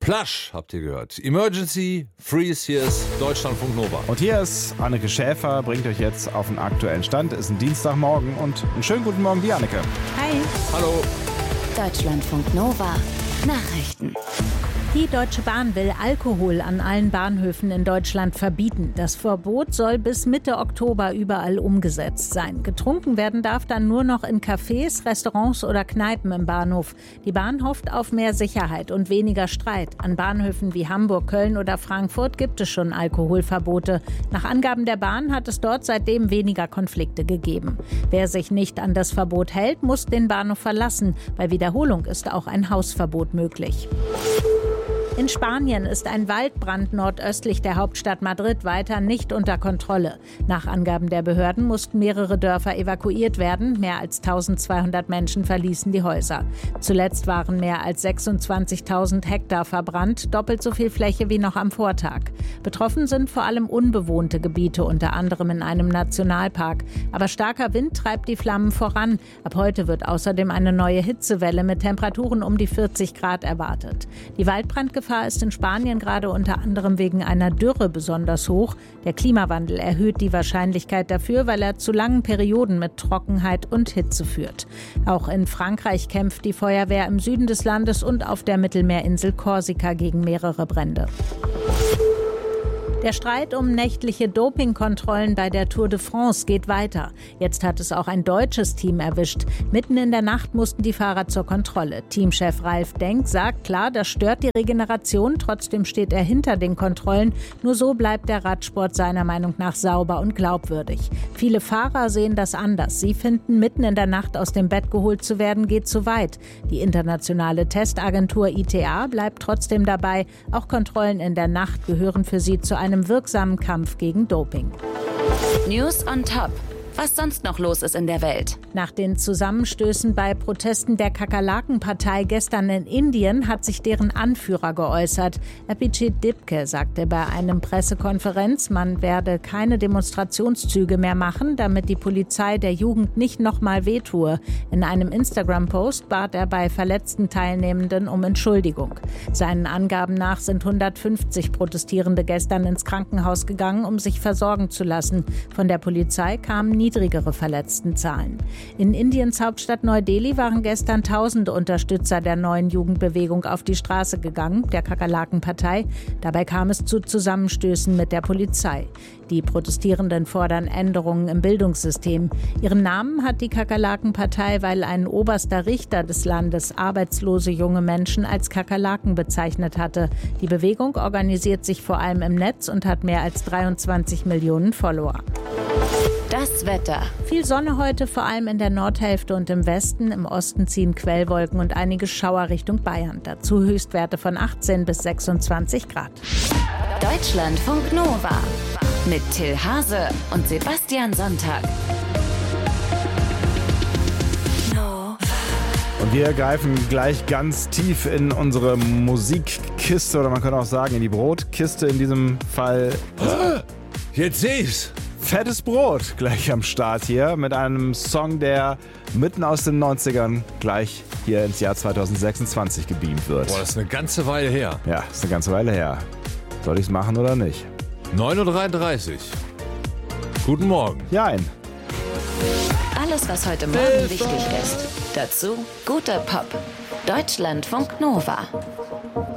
Plush habt ihr gehört. Emergency, Freeze, hier ist Deutschlandfunk Nova. Und hier ist Anneke Schäfer, bringt euch jetzt auf den aktuellen Stand. Ist ein Dienstagmorgen und einen schönen guten Morgen, die Anneke. Hi. Hallo. Deutschlandfunk Nova. Nachrichten. Die Deutsche Bahn will Alkohol an allen Bahnhöfen in Deutschland verbieten. Das Verbot soll bis Mitte Oktober überall umgesetzt sein. Getrunken werden darf dann nur noch in Cafés, Restaurants oder Kneipen im Bahnhof. Die Bahn hofft auf mehr Sicherheit und weniger Streit. An Bahnhöfen wie Hamburg, Köln oder Frankfurt gibt es schon Alkoholverbote. Nach Angaben der Bahn hat es dort seitdem weniger Konflikte gegeben. Wer sich nicht an das Verbot hält, muss den Bahnhof verlassen. Bei Wiederholung ist auch ein Hausverbot möglich. In Spanien ist ein Waldbrand nordöstlich der Hauptstadt Madrid weiter nicht unter Kontrolle. Nach Angaben der Behörden mussten mehrere Dörfer evakuiert werden. Mehr als 1200 Menschen verließen die Häuser. Zuletzt waren mehr als 26.000 Hektar verbrannt, doppelt so viel Fläche wie noch am Vortag. Betroffen sind vor allem unbewohnte Gebiete, unter anderem in einem Nationalpark. Aber starker Wind treibt die Flammen voran. Ab heute wird außerdem eine neue Hitzewelle mit Temperaturen um die 40 Grad erwartet. Die Waldbrandgefahr ist in Spanien gerade unter anderem wegen einer Dürre besonders hoch. Der Klimawandel erhöht die Wahrscheinlichkeit dafür, weil er zu langen Perioden mit Trockenheit und Hitze führt. Auch in Frankreich kämpft die Feuerwehr im Süden des Landes und auf der Mittelmeerinsel Korsika gegen mehrere Brände. Der Streit um nächtliche Dopingkontrollen bei der Tour de France geht weiter. Jetzt hat es auch ein deutsches Team erwischt. Mitten in der Nacht mussten die Fahrer zur Kontrolle. Teamchef Ralf Denk sagt, klar, das stört die Regeneration, trotzdem steht er hinter den Kontrollen. Nur so bleibt der Radsport seiner Meinung nach sauber und glaubwürdig. Viele Fahrer sehen das anders. Sie finden, mitten in der Nacht aus dem Bett geholt zu werden, geht zu weit. Die internationale Testagentur ITA bleibt trotzdem dabei. Auch Kontrollen in der Nacht gehören für sie zu einem wirksamen Kampf gegen Doping. News on top. Was sonst noch los ist in der Welt. Nach den Zusammenstößen bei Protesten der Kakerlaken-Partei gestern in Indien hat sich deren Anführer geäußert. Abhijit Dipke sagte bei einer Pressekonferenz, man werde keine Demonstrationszüge mehr machen, damit die Polizei der Jugend nicht nochmal wehtue. In einem Instagram-Post bat er bei verletzten Teilnehmenden um Entschuldigung. Seinen Angaben nach sind 150 Protestierende gestern ins Krankenhaus gegangen, um sich versorgen zu lassen. Von der Polizei kamen niedrigere Verletztenzahlen. In Indiens Hauptstadt Neu-Delhi waren gestern tausende Unterstützer der neuen Jugendbewegung auf die Straße gegangen, der Kakerlaken-Partei. Dabei kam es zu Zusammenstößen mit der Polizei. Die Protestierenden fordern Änderungen im Bildungssystem. Ihren Namen hat die Kakerlaken-Partei, weil ein oberster Richter des Landes arbeitslose junge Menschen als Kakerlaken bezeichnet hatte. Die Bewegung organisiert sich vor allem im Netz und hat mehr als 23 Millionen Follower. Das Wetter. Viel Sonne heute, vor allem in der Nordhälfte und im Westen. Im Osten ziehen Quellwolken und einige Schauer Richtung Bayern. Dazu Höchstwerte von 18 bis 26 Grad. Deutschlandfunk Nova. Mit Till Hase und Sebastian Sonntag. Und wir greifen gleich ganz tief in unsere Musikkiste oder man könnte auch sagen in die Brotkiste in diesem Fall. Jetzt sehe ich's. Fettes Brot gleich am Start hier mit einem Song, der mitten aus den 90ern gleich hier ins Jahr 2026 gebeamt wird. Boah, das ist eine ganze Weile her. Ja, ist eine ganze Weile her. Soll ich's machen oder nicht? 9:33 Uhr. Guten Morgen. Jein. Alles, was heute Morgen wichtig ist. Dazu guter Pop. Deutschlandfunk Nova.